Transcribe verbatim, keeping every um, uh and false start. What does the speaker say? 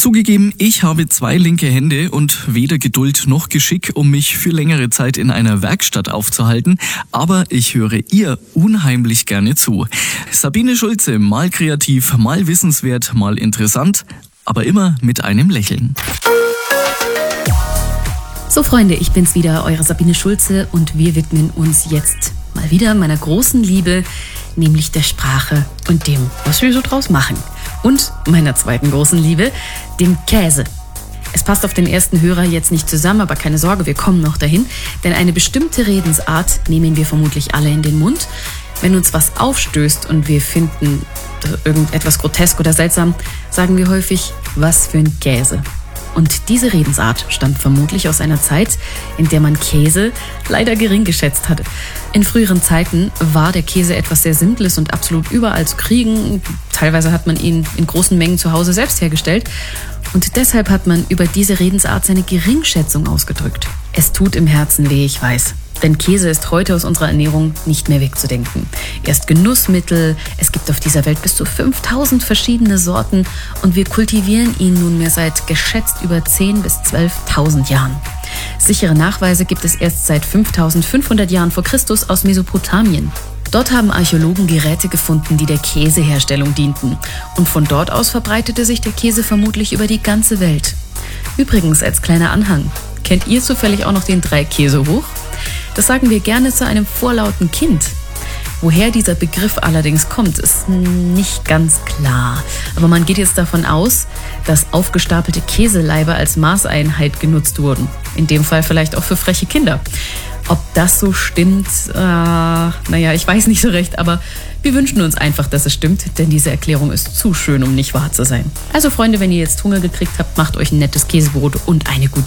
Zugegeben, ich habe zwei linke Hände und weder Geduld noch Geschick, um mich für längere Zeit in einer Werkstatt aufzuhalten, aber ich höre ihr unheimlich gerne zu. Sabine Schulze, mal kreativ, mal wissenswert, mal interessant, aber immer mit einem Lächeln. So Freunde, ich bin's wieder, eure Sabine Schulze, und wir widmen uns jetzt mal wieder meiner großen Liebe, nämlich der Sprache und dem, was wir so draus machen. Und meiner zweiten großen Liebe, dem Käse. Es passt auf den ersten Hörer jetzt nicht zusammen, aber keine Sorge, wir kommen noch dahin. Denn eine bestimmte Redensart nehmen wir vermutlich alle in den Mund. Wenn uns was aufstößt und wir finden irgendetwas grotesk oder seltsam, sagen wir häufig, was für ein Käse. Und diese Redensart stammt vermutlich aus einer Zeit, in der man Käse leider gering geschätzt hatte. In früheren Zeiten war der Käse etwas sehr Simples und absolut überall zu kriegen. Teilweise hat man ihn in großen Mengen zu Hause selbst hergestellt. Und deshalb hat man über diese Redensart seine Geringschätzung ausgedrückt. Es tut im Herzen weh, ich weiß. Denn Käse ist heute aus unserer Ernährung nicht mehr wegzudenken. Er ist Genussmittel, es gibt auf dieser Welt bis zu fünftausend verschiedene Sorten und wir kultivieren ihn nunmehr seit geschätzt über zehntausend bis zwölftausend Jahren. Sichere Nachweise gibt es erst seit fünftausendfünfhundert Jahren vor Christus aus Mesopotamien. Dort haben Archäologen Geräte gefunden, die der Käseherstellung dienten. Und von dort aus verbreitete sich der Käse vermutlich über die ganze Welt. Übrigens, als kleiner Anhang, kennt ihr zufällig auch noch den Drei-Käse-Hoch? Das sagen wir gerne zu einem vorlauten Kind. Woher dieser Begriff allerdings kommt, ist nicht ganz klar. Aber man geht jetzt davon aus, dass aufgestapelte Käseleibe als Maßeinheit genutzt wurden. In dem Fall vielleicht auch für freche Kinder. Ob das so stimmt, äh, naja, ich weiß nicht so recht, aber wir wünschen uns einfach, dass es stimmt, denn diese Erklärung ist zu schön, um nicht wahr zu sein. Also Freunde, wenn ihr jetzt Hunger gekriegt habt, macht euch ein nettes Käsebrot und eine gute